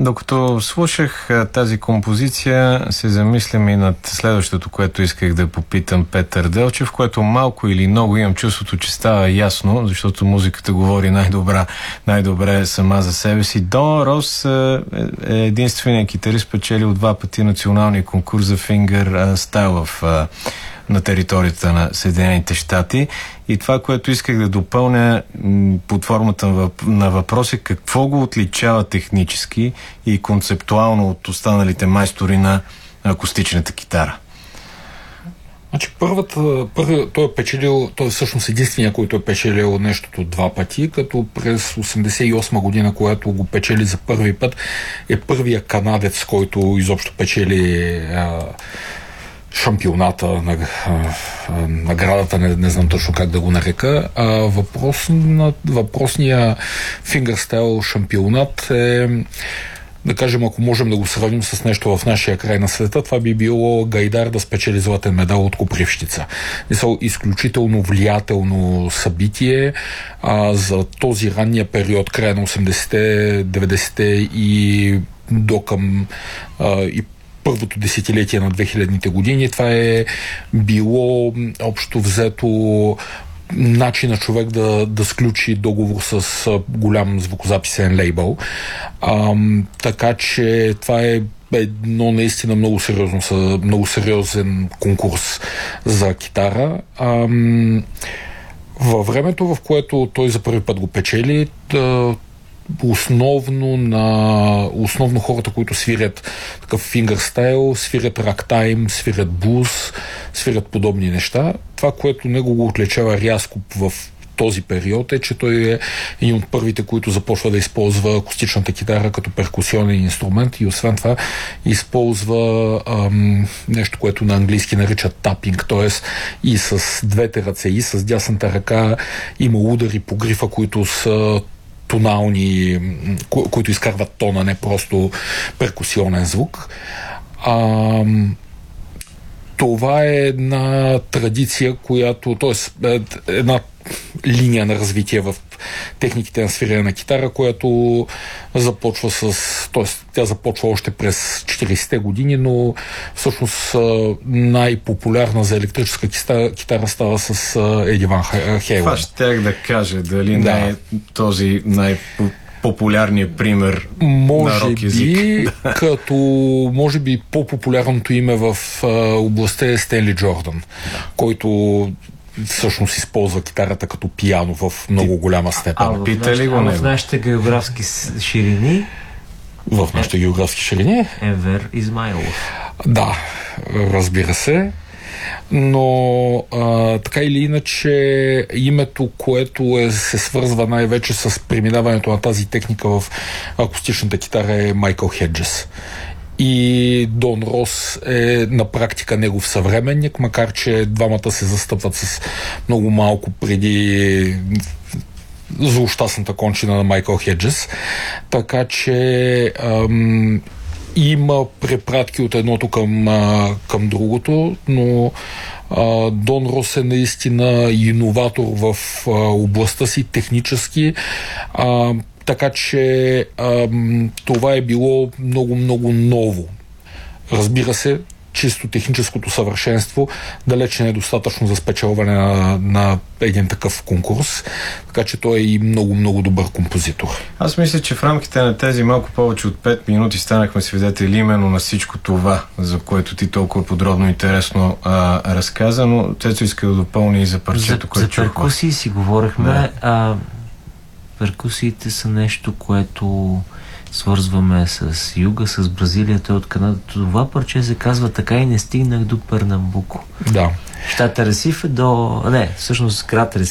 Докато слушах тази композиция, се замислям и над следващото, което исках да попитам Петър Делчев, което малко или много имам чувството, че става ясно, защото музиката говори най-добре сама за себе си. Дон Рос е единственият китарист, печелил 2 пъти националния конкурс за Finger Style на територията на Съединените щати. И това, което исках да допълня под формата на въпрос е какво го отличава технически и концептуално от останалите майстори на акустичната китара. Значи той е всъщност единствения, който е печелил нещото 2 пъти, като през 1988 година, когато го печели за първи път, е първия канадец, който изобщо печели шампионата, наградата, не знам точно как да го нарека. Въпросния фингърстайл шампионат е, да кажем, ако можем да го сравним с нещо в нашия край на света, това би било Гайдар да спечели златен медал от Копривщица. Изключително влиятелно събитие за този ранния период, края на 80-те, 90-те и до към и първото десетилетие на 2000-те години. Това е било общо взето начин на човек да сключи договор с голям звукозаписен лейбъл. Така че това е едно наистина много сериозен конкурс за китара. Във времето, в което той за първи път го печели, основно хората, които свирят такъв фингърстайл, свирят рактайм, свирят блуз, свирят подобни неща. Това, което него го отличава рязко в този период е, че той е един от първите, които започва да използва акустичната китара като перкусионен инструмент и освен това използва нещо, което на английски наричат тапинг, т.е. и с двете ръце, и с дясната ръка има удари по грифа, които са тонални, които изкарват тона, не просто перкусионен звук. Това е една традиция, т.е. една линия на развитие в техниките на свирене на китара, която започва тя започва още през 40-те години, но всъщност най-популярна за електрическа китара става с Еди Ван Хейлен. Това щях да кажа, дали не е този популярният пример на рок език. Може би по-популярното име в областта е Стенли Джордан, който всъщност използва китарата като пиано в много голяма степен. В нашите географски ширини? В нашите географски ширини? Евер Измайлов. Да, разбира се. Но така или иначе името, което се свързва най-вече с преминаването на тази техника в акустичната китара е Майкъл Хеджес. И Дон Рос е на практика негов съвременник, макар че двамата се застъпват с много малко преди злощастната кончина на Майкъл Хеджес. Така че има препратки от едното към другото, но Дон Рос е наистина иноватор в областта си технически, така че това е било много ново. Разбира се, чисто техническото съвършенство далеч не е достатъчно за спечелване на един такъв конкурс, така че той е и много добър композитор. Аз мисля, че в рамките на тези малко повече от 5 минути станахме свидетели именно на всичко това, за което ти толкова подробно и интересно разказа, но Цецо иска да допълни и за парчето, което чухме. За перкусии си говорихме. Да. Перкусиите са нещо, което свързваме с юга, с Бразилия, той от Канада. Това парче се казва "Така и не стигнах до Пернамбуко". Да. Щата Ресиф е всъщност град Ресиф